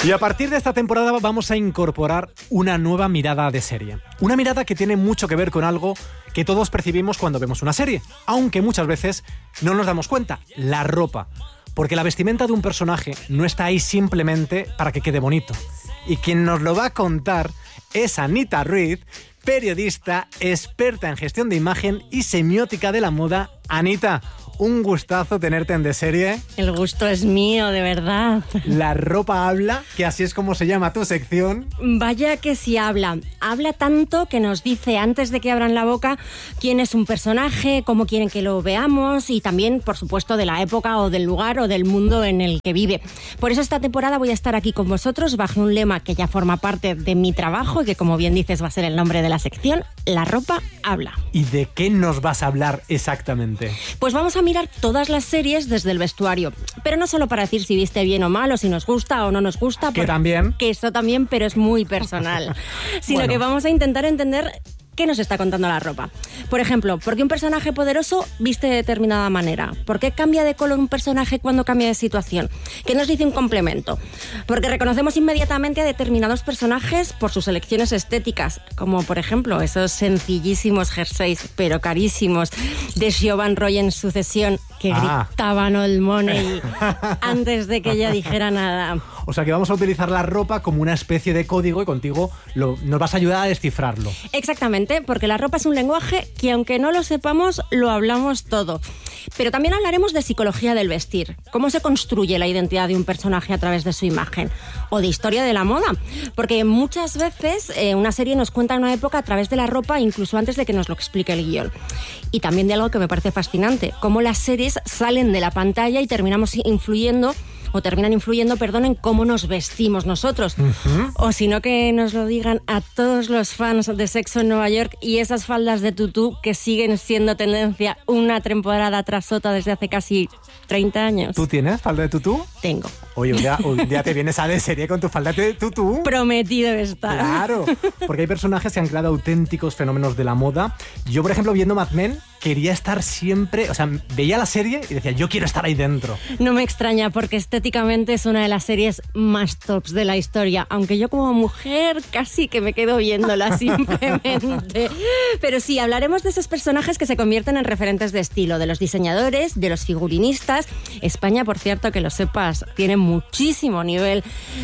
Y a partir de esta temporada vamos a incorporar una nueva mirada de serie. Una mirada que tiene mucho que ver con algo que todos percibimos cuando vemos una serie, aunque muchas veces no nos damos cuenta: la ropa. Porque la vestimenta de un personaje no está ahí simplemente para que quede bonito. Y quien nos lo va a contar es Anita Ruiz, periodista, experta en gestión de imagen y semiótica de la moda. Anita, un gustazo tenerte en De Serie. El gusto es mío, de verdad. La ropa habla, que así es como se llama tu sección. Vaya que sí habla. Habla tanto que nos dice antes de que abran la boca quién es un personaje, cómo quieren que lo veamos y también, por supuesto, de la época o del lugar o del mundo en el que vive. Por eso esta temporada voy a estar aquí con vosotros bajo un lema que ya forma parte de mi trabajo y que, como bien dices, va a ser el nombre de la sección: La ropa habla. ¿Y de qué nos vas a hablar exactamente? Pues vamos a mirar todas las series desde el vestuario, pero no solo para decir si viste bien o mal, o si nos gusta o no nos gusta, que también, que eso también, pero es muy personal, sino que vamos a intentar entender qué nos está contando la ropa. Por ejemplo, ¿por qué un personaje poderoso viste de determinada manera? ¿Por qué cambia de color un personaje cuando cambia de situación? ¿Qué nos dice un complemento? Porque reconocemos inmediatamente a determinados personajes por sus elecciones estéticas, como por ejemplo esos sencillísimos jerseys, pero carísimos, de Siobhan Roy en Sucesión, que gritaban Old Money antes de que ella dijera nada. O sea que vamos a utilizar la ropa como una especie de código y contigo nos vas a ayudar a descifrarlo. Exactamente, porque la ropa es un lenguaje que, aunque no lo sepamos, lo hablamos todo. Pero también hablaremos de psicología del vestir, cómo se construye la identidad de un personaje a través de su imagen, o de historia de la moda, porque muchas veces una serie nos cuenta una época a través de la ropa, incluso antes de que nos lo explique el guión. Y también de algo que me parece fascinante, cómo las series salen de la pantalla y terminan influyendo en cómo nos vestimos nosotros. O si no, que nos lo digan a todos los fans de Sexo en Nueva York y esas faldas de tutú que siguen siendo tendencia una temporada tras otra desde hace casi 30 años. ¿Tú tienes falda de tutú? Tengo. Oye, un día te vienes a De Serie con tu falda de tutú. Prometido está. Claro, porque hay personajes que han creado auténticos fenómenos de la moda. Yo, por ejemplo, viendo Mad Men, quería estar siempre... O sea, veía la serie y decía, yo quiero estar ahí dentro. No me extraña, porque estéticamente es una de las series más tops de la historia. Aunque yo como mujer casi que me quedo viéndola simplemente. Pero sí, hablaremos de esos personajes que se convierten en referentes de estilo, de los diseñadores, de los figurinistas. España, por cierto, que lo sepas, tiene muchísimo nivel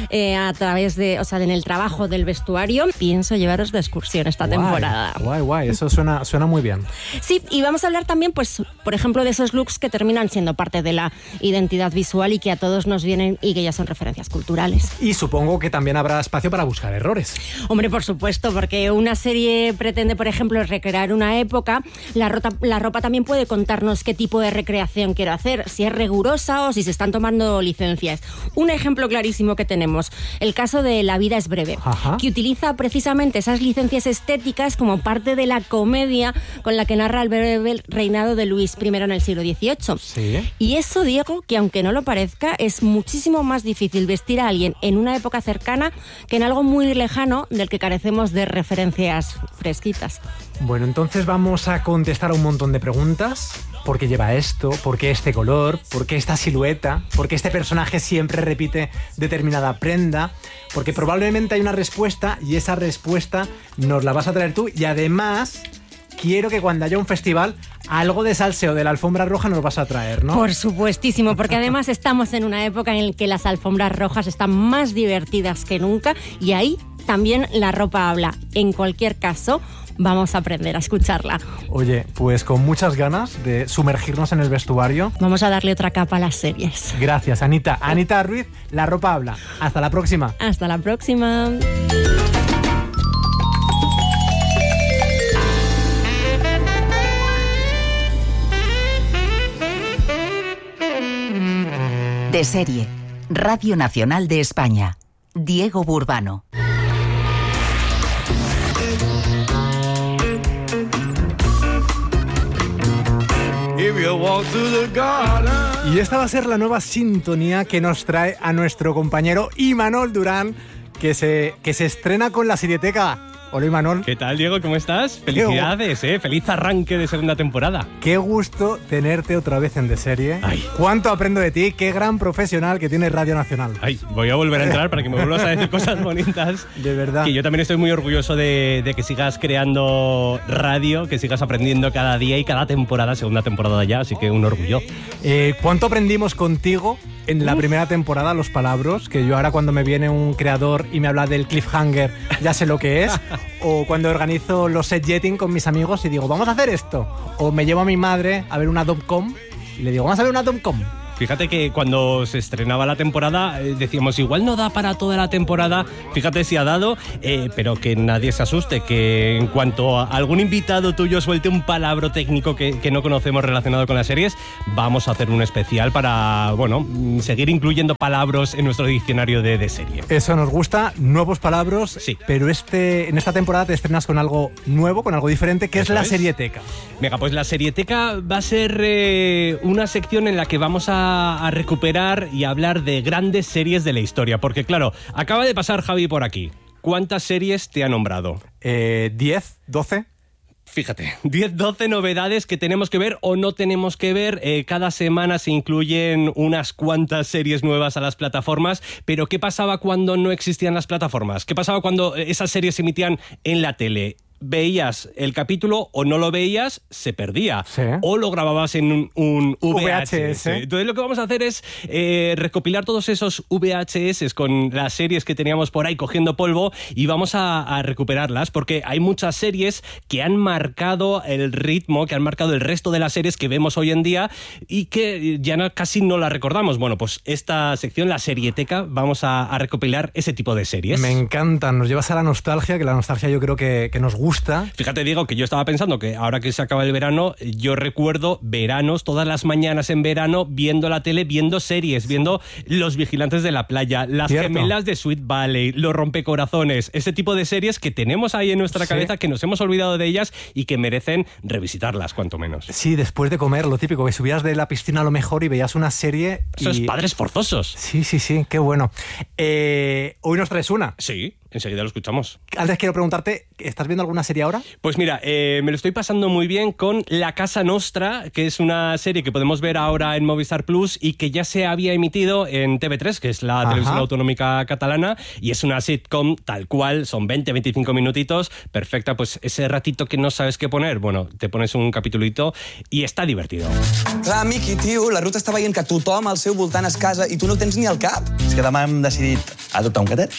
a través de, o sea, en el trabajo del vestuario. Pienso llevaros de excursión esta temporada. Guay, eso suena muy bien. Sí, y vamos a hablar también, pues, por ejemplo, de esos looks que terminan siendo parte de la identidad visual y que a todos nos vienen y que ya son referencias culturales. Y supongo que también habrá espacio para buscar errores. Hombre, por supuesto, porque una serie pretende, por ejemplo, recrear una época. La ropa también puede contarnos qué tipo de recreación quiero hacer, si es rigurosa o si se están tomando licencias. Un ejemplo clarísimo que tenemos, el caso de La vida es breve, que utiliza precisamente esas licencias estéticas como parte de la comedia con la que narra el breve reinado de Luis I en el siglo XVIII. ¿Sí? Y eso, Diego, que aunque no lo parezca, es muchísimo más difícil vestir a alguien en una época cercana que en algo muy lejano del que carecemos de referencias fresquitas. Bueno, entonces vamos a contestar a un montón de preguntas. ¿Por qué lleva esto? ¿Por qué este color? ¿Por qué esta silueta? ¿Por qué este personaje siempre repite determinada prenda? Porque probablemente hay una respuesta y esa respuesta nos la vas a traer tú. Y además, quiero que cuando haya un festival, algo de salseo de la alfombra roja nos vas a traer, ¿no? Por supuestísimo, porque además estamos en una época en la que las alfombras rojas están más divertidas que nunca y ahí también la ropa habla. En cualquier caso, vamos a aprender a escucharla. Oye, pues con muchas ganas de sumergirnos en el vestuario. Vamos a darle otra capa a las series. Gracias, Anita. Anita Ruiz, La ropa habla. Hasta la próxima. Hasta la próxima. De Serie, Radio Nacional de España. Diego Burbano. Y esta va a ser la nueva sintonía que nos trae a nuestro compañero Imanol Durán, que se estrena con la Serieteca. Hola, Imanol. ¿Qué tal, Diego? ¿Cómo estás? Felicidades, feliz arranque de segunda temporada. Qué gusto tenerte otra vez en De Serie. Ay. ¿Cuánto aprendo de ti? Qué gran profesional que tiene Radio Nacional. Ay, voy a volver a entrar para que me vuelvas a decir cosas bonitas. De verdad. Que yo también estoy muy orgulloso de que sigas creando radio, que sigas aprendiendo cada día y cada temporada, segunda temporada ya, así que un orgullo. ¿Cuánto aprendimos contigo en la primera temporada, los palabras? Que yo ahora cuando me viene un creador y me habla del cliffhanger ya sé lo que es. O cuando organizo los set jetting con mis amigos y digo, vamos a hacer esto. O me llevo a mi madre a ver una Domcom y le digo, vamos a ver una Domcom. Fíjate que cuando se estrenaba la temporada decíamos, igual no da para toda la temporada, fíjate si ha dado, pero que nadie se asuste, que en cuanto a algún invitado tuyo suelte un palabra técnico que no conocemos relacionado con las series, vamos a hacer un especial para, bueno, seguir incluyendo palabras en nuestro diccionario de serie. Eso nos gusta, nuevos palabras, sí. Pero en esta temporada te estrenas con algo nuevo, con algo diferente, que Eso es la Serieteca. Venga, pues la Serieteca va a ser una sección en la que vamos a recuperar y hablar de grandes series de la historia. Porque claro, acaba de pasar Javi por aquí. ¿Cuántas series te ha nombrado? 10, 12... Fíjate, 10, 12 novedades que tenemos que ver o no tenemos que ver. Cada semana se incluyen unas cuantas series nuevas a las plataformas. Pero ¿qué pasaba cuando no existían las plataformas? ¿Qué pasaba cuando esas series se emitían en la tele? Veías el capítulo o no lo veías, se perdía. Sí. O lo grababas en un VHS. VHS. Entonces lo que vamos a hacer es recopilar todos esos VHS con las series que teníamos por ahí cogiendo polvo y vamos a recuperarlas porque hay muchas series que han marcado el ritmo, que han marcado el resto de las series que vemos hoy en día y que ya casi no las recordamos. Bueno, pues esta sección, la Serieteca, vamos a recopilar ese tipo de series. Me encantan, nos llevas a la nostalgia, que la nostalgia yo creo que nos gusta. Fíjate, Diego, que yo estaba pensando que ahora que se acaba el verano, yo recuerdo veranos, todas las mañanas en verano, viendo la tele, viendo series, viendo Los Vigilantes de la Playa, Las Cierto. Gemelas de Sweet Valley, Los Rompecorazones, ese tipo de series que tenemos ahí en nuestra cabeza, que nos hemos olvidado de ellas y que merecen revisitarlas, cuanto menos. Sí, después de comer, lo típico, que subías de la piscina a lo mejor y veías una serie. Esos padres forzosos. Sí, qué bueno. Hoy nos traes una. Sí, enseguida lo escuchamos. Antes quiero preguntarte, ¿estás viendo alguna serie ahora? Pues mira, me lo estoy pasando muy bien con La Casa Nostra, que es una serie que podemos ver ahora en Movistar Plus y que ya se había emitido en TV3, que es la televisión autonómica catalana, y es una sitcom tal cual, son 20-25 minutitos, perfecta, pues ese ratito que no sabes qué poner, bueno, te pones un capitulito y está divertido. Clar, Miqui, tio, la Ruta està veient que tothom al seu voltant es casa i tu no ho tens ni al cap. És que demà hem decidit adoptar un gatet.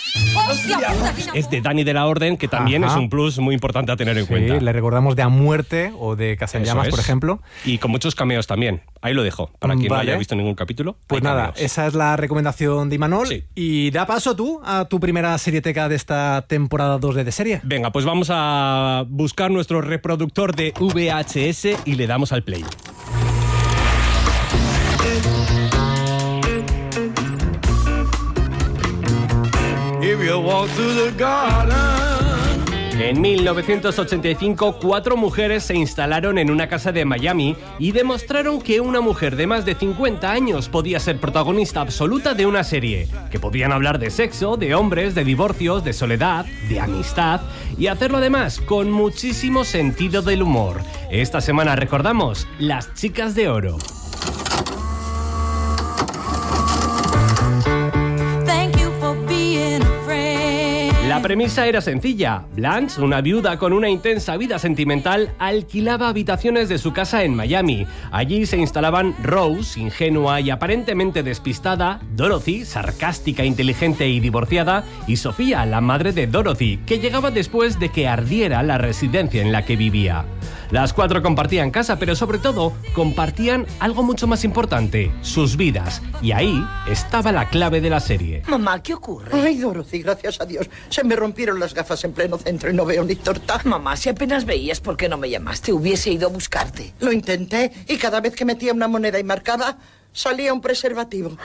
Es de Dani de la Orden, que también es un plus muy importante a tener en cuenta. Sí, le recordamos de A Muerte o de Casa en Llamas, por ejemplo. Y con muchos cameos también. Ahí lo dejo, para quien no haya visto ningún capítulo. Pues nada, cameos. esa es la recomendación de Imanol. Sí. Y da paso tú a tu primera serieteca de esta temporada 2 de Serie. Venga, pues vamos a buscar nuestro reproductor de VHS y le damos al play. En 1985, 4 mujeres se instalaron en una casa de Miami y demostraron que una mujer de más de 50 años podía ser protagonista absoluta de una serie, que podían hablar de sexo, de hombres, de divorcios, de soledad, de amistad y hacerlo además con muchísimo sentido del humor. Esta semana recordamos Las Chicas de Oro. La premisa era sencilla. Blanche, una viuda con una intensa vida sentimental, alquilaba habitaciones de su casa en Miami. Allí se instalaban Rose, ingenua y aparentemente despistada, Dorothy, sarcástica, inteligente y divorciada, y Sofía, la madre de Dorothy, que llegaba después de que ardiera la residencia en la que vivía. Las 4 compartían casa, pero sobre todo compartían algo mucho más importante, sus vidas. Y ahí estaba la clave de la serie. Mamá, ¿qué ocurre? Ay, Dorothy, gracias a Dios. Se me rompieron las gafas en pleno centro y no veo ni torta. Mamá, si apenas veías, ¿por qué no me llamaste? Hubiese ido a buscarte. Lo intenté y cada vez que metía una moneda y marcaba, salía un preservativo.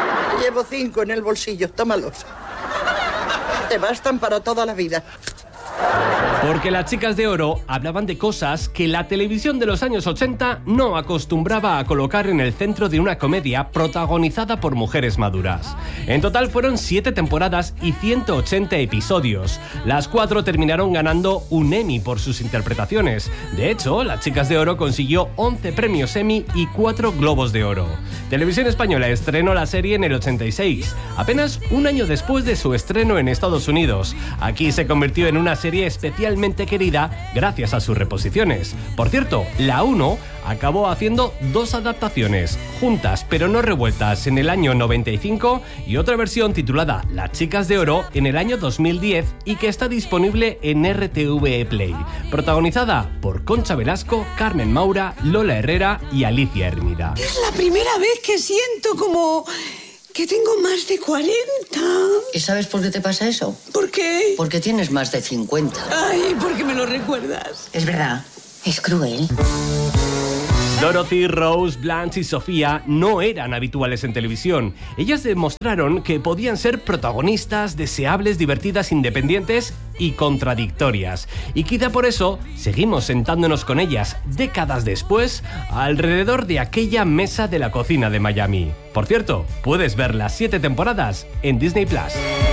Llevo 5 en el bolsillo, tómalos. Te bastan para toda la vida. Porque las chicas de oro hablaban de cosas que la televisión de los años 80 no acostumbraba a colocar en el centro de una comedia protagonizada por mujeres maduras. En total fueron 7 temporadas y 180 episodios. Las 4 terminaron ganando un Emmy por sus interpretaciones. De hecho, las chicas de oro consiguió 11 premios Emmy y 4 Globos de Oro. Televisión Española estrenó la serie en el 86, apenas un año después de su estreno en Estados Unidos. Aquí se convirtió en una serie especialmente querida gracias a sus reposiciones. Por cierto, la 1 acabó haciendo 2 adaptaciones, juntas pero no revueltas, en el año 95 y otra versión titulada Las Chicas de Oro en el año 2010 y que está disponible en RTV Play. Protagonizada por Concha Velasco, Carmen Maura, Lola Herrera y Alicia Hermida. Es la primera vez que siento como que tengo más de 40. ¿Y sabes por qué te pasa eso? ¿Por qué? Porque tienes más de 50. Ay, ¿por qué me lo recuerdas? Es verdad, es cruel. Dorothy, Rose, Blanche y Sofía no eran habituales en televisión. Ellas demostraron que podían ser protagonistas, deseables, divertidas, independientes y contradictorias. Y quizá por eso seguimos sentándonos con ellas décadas después alrededor de aquella mesa de la cocina de Miami. Por cierto, puedes ver las 7 temporadas en Disney Plus.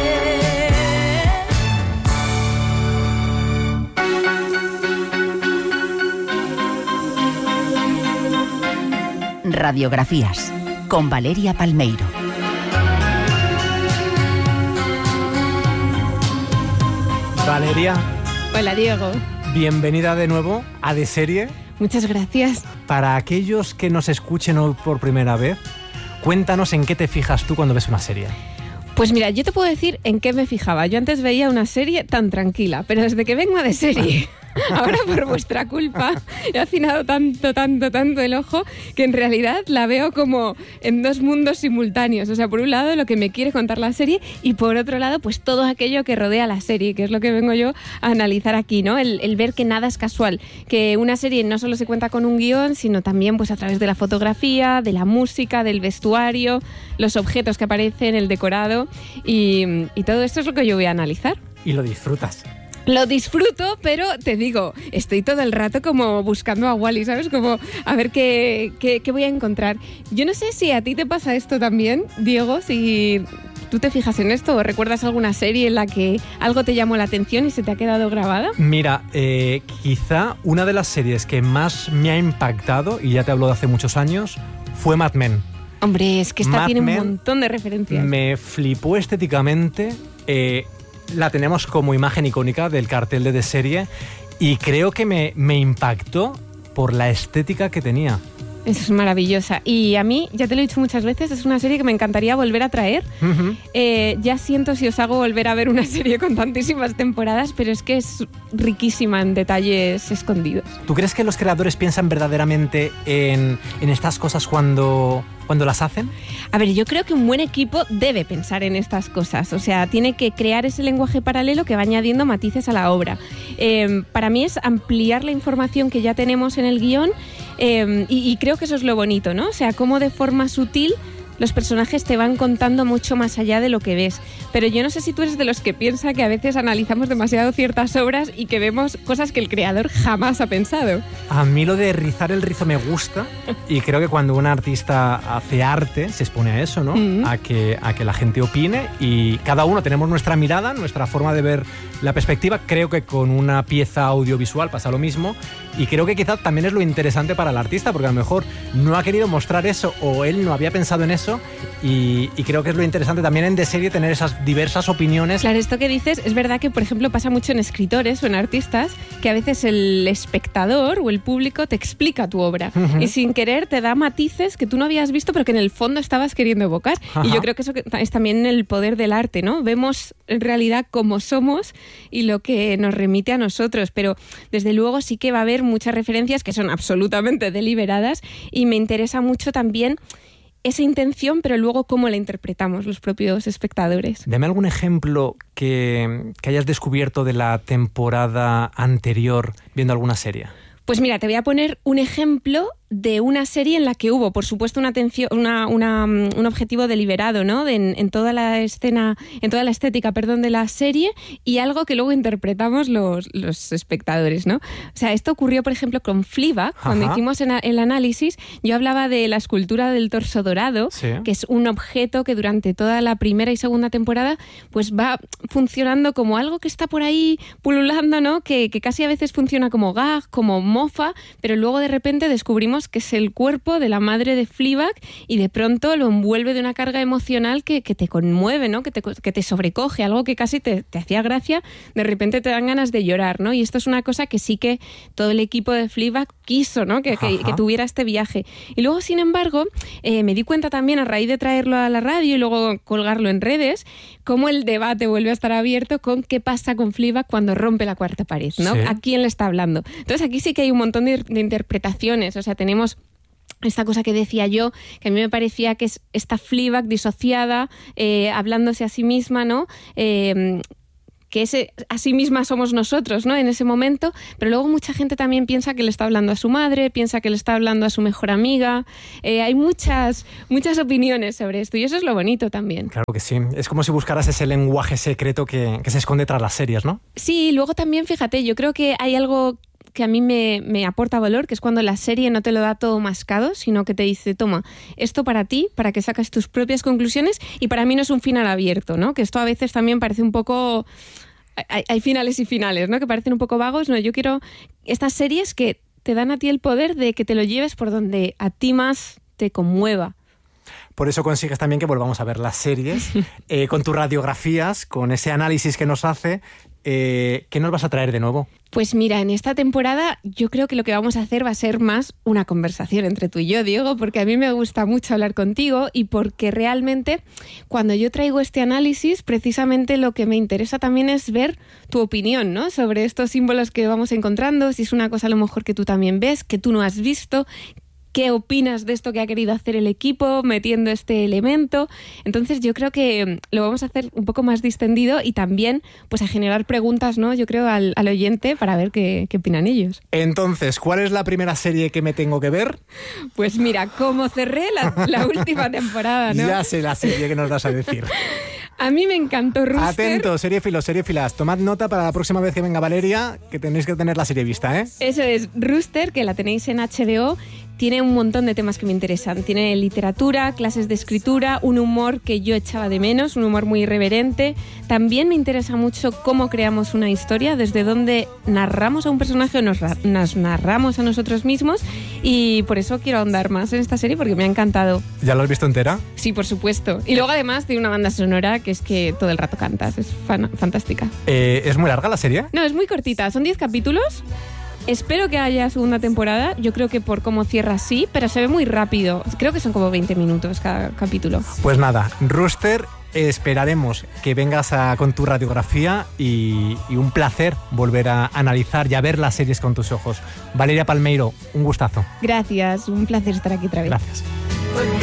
Radiografías, con Valeria Palmeiro. Valeria. Hola, Diego. Bienvenida de nuevo a De Serie. Muchas gracias. Para aquellos que nos escuchen hoy por primera vez, cuéntanos en qué te fijas tú cuando ves una serie. Pues mira, yo te puedo decir en qué me fijaba. Yo antes veía una serie tan tranquila, pero desde que vengo a De Serie, ahora por vuestra culpa, he afinado tanto el ojo que en realidad la veo como en 2 mundos simultáneos. O sea, por un lado lo que me quiere contar la serie y por otro lado pues todo aquello que rodea la serie, que es lo que vengo yo a analizar aquí, ¿no? El ver que nada es casual, que una serie no solo se cuenta con un guión, sino también pues a través de la fotografía, de la música, del vestuario, los objetos que aparecen, el decorado y todo esto es lo que yo voy a analizar. Y lo disfrutas. Lo disfruto, pero te digo, estoy todo el rato como buscando a Wally, ¿sabes? Como a ver qué voy a encontrar. Yo no sé si a ti te pasa esto también, Diego, si tú te fijas en esto o recuerdas alguna serie en la que algo te llamó la atención y se te ha quedado grabada. Mira, quizá una de las series que más me ha impactado, y ya te hablo de hace muchos años, fue Mad Men. Hombre, es que esta Mad tiene Men un montón de referencias. Me flipó estéticamente. La tenemos como imagen icónica del cartel de Serie y creo que me impactó por la estética que tenía. Es maravillosa. Y a mí, ya te lo he dicho muchas veces, es una serie que me encantaría volver a traer. Uh-huh. Ya siento si os hago volver a ver una serie con tantísimas temporadas, pero es que es riquísima en detalles escondidos. ¿Tú crees que los creadores piensan verdaderamente en estas cosas cuando las hacen? A ver, yo creo que un buen equipo debe pensar en estas cosas. O sea, tiene que crear ese lenguaje paralelo que va añadiendo matices a la obra. Para mí es ampliar la información que ya tenemos en el guión y creo que eso es lo bonito, ¿no? O sea, cómo de forma sutil los personajes te van contando mucho más allá de lo que ves. Pero yo no sé si tú eres de los que piensa que a veces analizamos demasiado ciertas obras y que vemos cosas que el creador jamás ha pensado. A mí lo de rizar el rizo me gusta y creo que cuando un artista hace arte se expone a eso, ¿no? Mm. A que la gente opine y cada uno tenemos nuestra mirada, nuestra forma de ver la perspectiva. Creo que con una pieza audiovisual pasa lo mismo y creo que quizás también es lo interesante para el artista porque a lo mejor no ha querido mostrar eso o él no había pensado en eso y creo que es lo interesante también en De Serie tener esas diversas opiniones. Claro, esto que dices es verdad que por ejemplo pasa mucho en escritores o en artistas que a veces el espectador o el público te explica tu obra y sin querer te da matices que tú no habías visto pero que en el fondo estabas queriendo evocar. Y yo creo que eso es también el poder del arte, ¿no? Vemos en realidad cómo somos y lo que nos remite a nosotros, pero desde luego sí que va a haber muchas referencias que son absolutamente deliberadas y me interesa mucho también esa intención, pero luego cómo la interpretamos los propios espectadores. Dame algún ejemplo que hayas descubierto de la temporada anterior viendo alguna serie. Pues mira, te voy a poner un ejemplo de una serie en la que hubo, por supuesto, un objetivo deliberado, ¿no? En toda la escena, en toda la estética, de la serie, y algo que luego interpretamos los espectadores, ¿no? O sea, esto ocurrió, por ejemplo, con Fleabag. Cuando hicimos el análisis, yo hablaba de la escultura del torso dorado, que es un objeto que durante toda la primera y segunda temporada pues va funcionando como algo que está por ahí pululando, ¿no? Que casi a veces funciona como gag, como mofa, pero luego de repente descubrimos que es el cuerpo de la madre de Fleabag y de pronto lo envuelve de una carga emocional que te conmueve, ¿no? Que te sobrecoge, algo que casi te hacía gracia, de repente te dan ganas de llorar, ¿no? Y esto es una cosa que sí que todo el equipo de Fleabag quiso, ¿no? Que tuviera este viaje. Y luego, sin embargo, me di cuenta también a raíz de traerlo a la radio y luego colgarlo en redes, cómo el debate vuelve a estar abierto con qué pasa con Fleabag cuando rompe la cuarta pared, ¿no? ¿A quién le está hablando? Entonces aquí sí que hay un montón de interpretaciones, o sea, tenemos esta cosa que decía yo, que a mí me parecía que es esta Fleabag disociada, hablándose a sí misma, ¿no? Que a sí misma somos nosotros, ¿no? En ese momento, pero luego mucha gente también piensa que le está hablando a su madre, piensa que le está hablando a su mejor amiga. Hay muchas opiniones sobre esto y eso es lo bonito también. Claro que sí. Es como si buscaras ese lenguaje secreto que se esconde tras las series, ¿no? Sí, luego también, fíjate, yo creo que hay algo que a mí me aporta valor, que es cuando la serie no te lo da todo mascado, sino que te dice, toma, esto para ti, para que saques tus propias conclusiones, y para mí no es un final abierto, ¿no? Que esto a veces también parece un poco... Hay finales y finales, ¿no? Que parecen un poco vagos. No, yo quiero estas series que te dan a ti el poder de que te lo lleves por donde a ti más te conmueva. Por eso consigues también que volvamos a ver las series, con tus radiografías, con ese análisis que nos hace. ¿Qué nos vas a traer de nuevo? Pues mira, en esta temporada yo creo que lo que vamos a hacer va a ser más una conversación entre tú y yo, Diego, porque a mí me gusta mucho hablar contigo y porque realmente cuando yo traigo este análisis, precisamente lo que me interesa también es ver tu opinión, ¿no? Sobre estos símbolos que vamos encontrando, si es una cosa a lo mejor que tú también ves, que tú no has visto. ¿Qué opinas de esto que ha querido hacer el equipo metiendo este elemento? Entonces yo creo que lo vamos a hacer un poco más distendido y también pues a generar preguntas, ¿no? Yo creo al oyente para ver qué opinan ellos. Entonces, ¿cuál es la primera serie que me tengo que ver? Pues mira, como cerré la última temporada, ¿no? Ya sé la serie que nos vas a decir. A mí me encantó Rooster. Atento, seriefilas. Tomad nota para la próxima vez que venga Valeria, que tenéis que tener la serie vista, ¿eh? Eso es, Rooster, que la tenéis en HBO. Tiene un montón de temas que me interesan. Tiene literatura, clases de escritura, un humor que yo echaba de menos, un humor muy irreverente. También me interesa mucho cómo creamos una historia, desde dónde narramos a un personaje o nos narramos a nosotros mismos. Y por eso quiero ahondar más en esta serie porque me ha encantado. ¿Ya lo has visto entera? Sí, por supuesto. Y luego además tiene una banda sonora que es que todo el rato cantas. Es fantástica. ¿Es muy larga la serie? No, es muy cortita. Son 10 capítulos. Espero que haya segunda temporada. Yo creo que por cómo cierra sí, pero se ve muy rápido. Creo que son como 20 minutos cada capítulo. Pues nada, Rooster, esperaremos que vengas con tu radiografía y un placer volver a analizar y a ver las series con tus ojos. Valeria Palmeiro, un gustazo. Gracias, un placer estar aquí otra vez. Gracias.